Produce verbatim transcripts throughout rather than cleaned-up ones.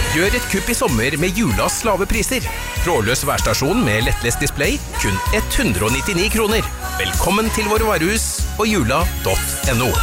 Gjør et kupp i sommer med Julas lave priser. Trådløs værstasjon med lettlest display, kun hundre og nittini kroner. Velkommen til våre varehus og jula punktum no.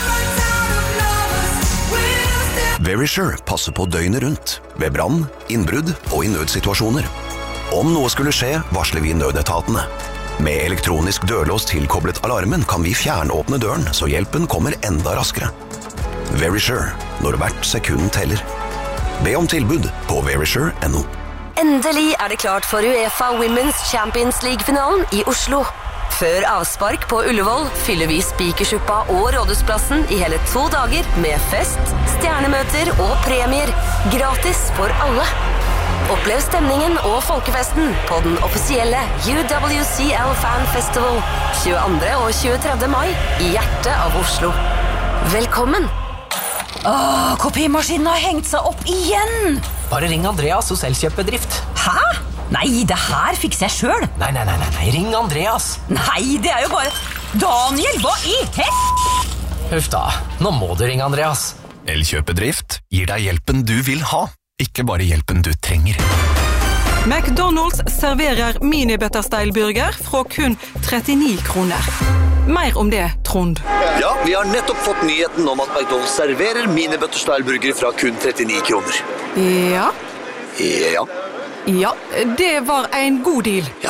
Verisure passer på døgnet rundt, ved brann, innbrudd og i nødsituasjoner. Om noe skulle skje, varsler vi nødetatene. Med elektronisk dørlås tilkoblet alarmen kan vi fjernåpne døren, så hjelpen kommer enda raskere. Verisure, når hvert sekund teller. Be om tilbud på verisure punktum no. Endelig er det klart for UEFA Women's Champions League-finalen i Oslo. Før avspark på Ullevål fyller vi Spikersuppa og Rådhusplassen i hele to dager med fest, stjernemøter og premier. Gratis for alle. Opplev stemningen og folkefesten på den offisielle U W C L Fan Festival tjueandre og tjuetredje mai i hjertet av Oslo. Velkommen! Åh, kopimaskinen har hengt seg opp igjen! Bare ring Andreas hos Elkjøp-bedrift. Hæ? Nei, det her fikser jeg selv. Nei, nei, nei, nei, ring Andreas. Nei, det er jo bare... Daniel, hva i hest? Huff da, nå må du ringe Andreas. Elkjøp-bedrift gir deg hjelpen du vil ha, ikke bare hjelpen du trenger. McDonald's serverer mini-butterstyle-burger fra kun trettini kroner. Mer om det, Trond. Ja, vi har nettopp fått nyheten om at McDonald's serverer mini-butterstyle-burger fra kun trettini kroner. Ja. Ja. Ja, det var en god deal. Ja.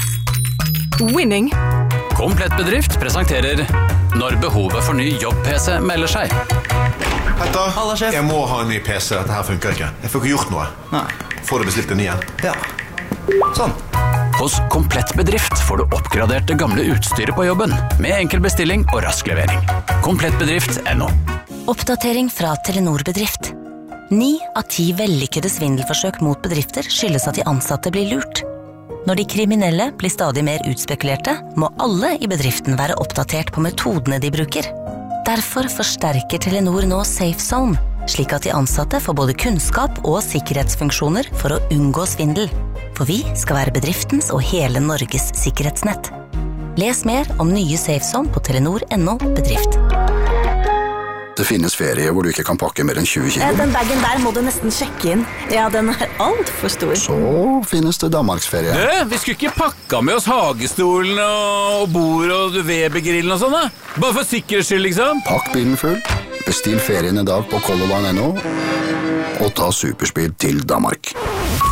Winning. Komplett bedrift presenterer når behovet for ny jobb-P C melder seg. Petter, jeg må ha en ny P C. Dette her funker ikke. Jeg får ikke gjort noe. Nei. Får du bestilt en ny igjen? Ja. Sånn. Hos Komplett bedrift får du oppgradert det gamle utstyret på jobben, med enkel bestilling og rask levering. Komplettbedrift punktum no. Oppdatering fra Telenor Bedrift. Ni av ti vellykkede svindelforsøk mot bedrifter skyldes at de ansatte blir lurt. Når de kriminelle blir stadig mer utspekulerte, må alle i bedriften være oppdatert på metodene de bruker. Derfor forsterker Telenor nå Safe Zone, slik at de ansatte får både kunnskap og sikkerhetsfunksjoner for å unngå svindel. For vi skal være bedriftens og hele Norges sikkerhetsnett. Les mer om nye Safe Zone på telenor punktum no bedrift. Det finnes ferie hvor du ikke kan pakke mer enn tjue kilo. Den bagen der må du nesten sjekke inn. Ja, den er alt for stor. Så finnes det Danmarksferie. Du, vi skulle ikke pakka med oss hagestolen og bord og Weber-grillen og sånn da? Bare for sikkerhets skyld, liksom. Pakk bilen full, bestill ferien i dag på color line punktum no og ta superspeed til Danmark.